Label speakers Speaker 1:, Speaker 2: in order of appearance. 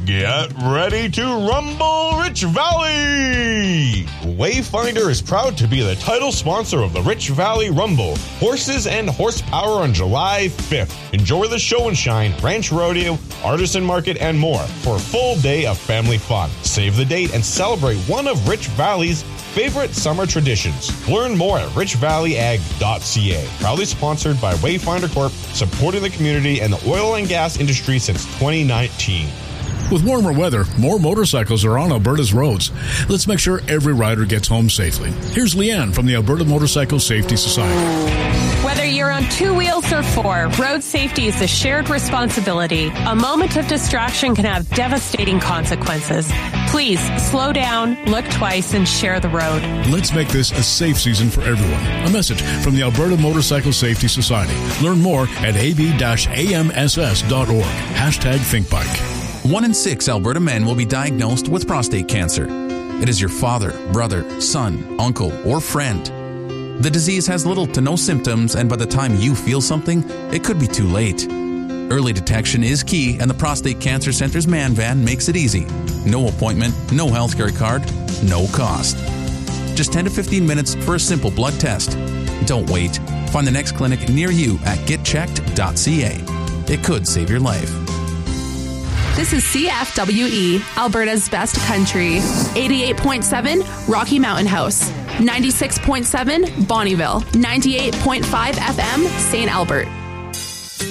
Speaker 1: Get ready to rumble, Rich Valley! Wayfinder is proud to be the title sponsor of the Rich Valley Rumble, Horses and Horsepower on July 5th. Enjoy the show and shine, ranch rodeo, artisan market, and more for a full day of family fun. Save the date and celebrate one of Rich Valley's favorite summer traditions. Learn more at richvalleyag.ca. Proudly sponsored by Wayfinder Corp., supporting the community and the oil and gas industry since 2019.
Speaker 2: With warmer weather, more motorcycles are on Alberta's roads. Let's make sure every rider gets home safely. Here's Leanne from the Alberta Motorcycle Safety Society.
Speaker 3: Whether you're on two wheels or four, road safety is a shared responsibility. A moment of distraction can have devastating consequences. Please slow down, look twice, and share the road.
Speaker 2: Let's make this a safe season for everyone. A message from the Alberta Motorcycle Safety Society. Learn more at ab-amss.org. #ThinkBike.
Speaker 4: 1 in 6 Alberta men will be diagnosed with prostate cancer. It is your father, brother, son, uncle, or friend. The disease has little to no symptoms, and by the time you feel something, it could be too late. Early detection is key, and the Prostate Cancer Center's Man Van makes it easy. No appointment, no healthcare card, no cost. Just 10 to 15 minutes for a simple blood test. Don't wait. Find the next clinic near you at getchecked.ca. It could save your life.
Speaker 5: This is CFWE, Alberta's best country. 88.7 Rocky Mountain House. 96.7 Bonnyville. 98.5 FM St. Albert.